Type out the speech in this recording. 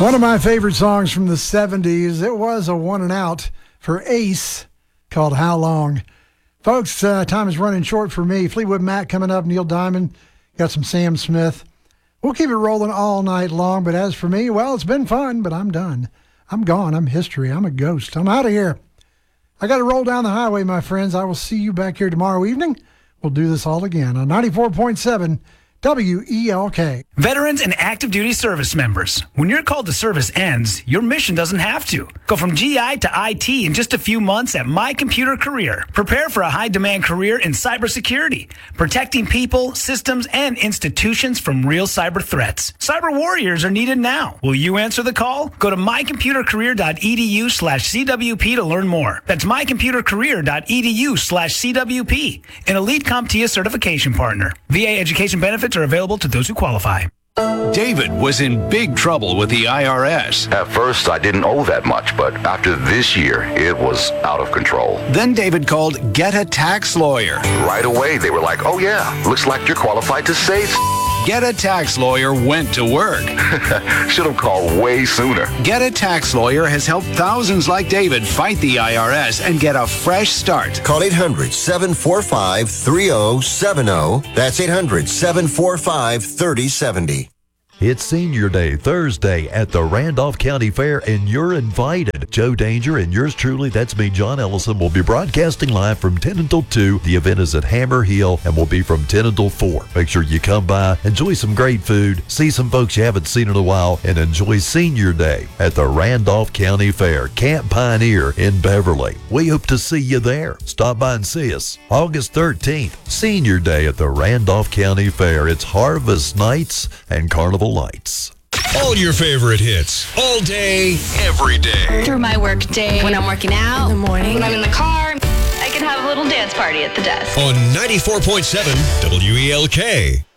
One of my favorite songs from the 70s. It was a one and out for Ace called How Long. Folks, time is running short for me. Fleetwood Mac coming up, Neil Diamond. Got some Sam Smith. We'll keep it rolling all night long, but as for me, well, it's been fun, but I'm done. I'm gone. I'm history. I'm a ghost. I'm out of here. I got to roll down the highway, my friends. I will see you back here tomorrow evening. We'll do this all again on 94.7 WELK. Veterans and active duty service members. When your call to service ends, your mission doesn't have to. Go from GI to IT in just a few months at My Computer Career. Prepare for a high-demand career in cybersecurity, protecting people, systems, and institutions from real cyber threats. Cyber warriors are needed now. Will you answer the call? Go to mycomputercareer.edu/CWP to learn more. That's mycomputercareer.edu/CWP, an elite CompTIA certification partner. VA education benefits are available to those who qualify. David was in big trouble with the IRS. At first, I didn't owe that much, but after this year, it was out of control. Then David called Get a Tax Lawyer. Right away, they were like, oh yeah, looks like you're qualified to save. Get a Tax Lawyer went to work. Should have called way sooner. Get a Tax Lawyer has helped thousands like David fight the IRS and get a fresh start. Call 800-745-3070. That's 800-745-3070. It's Senior Day Thursday at the Randolph County Fair, and you're invited. Joe Danger and yours truly, that's me, John Ellison, will be broadcasting live from 10 until 2. The event is at Hammer Hill and will be from 10 until 4. Make sure you come by, enjoy some great food, see some folks you haven't seen in a while, and enjoy Senior Day at the Randolph County Fair, Camp Pioneer in Beverly. We hope to see you there. Stop by and see us. August 13th, Senior Day at the Randolph County Fair. It's Harvest Nights and Carnival Lights. All your favorite hits, all day, every day. Through my work day, when I'm working out, in the morning, when I'm in the car, I can have a little dance party at the desk. On 94.7 WELK.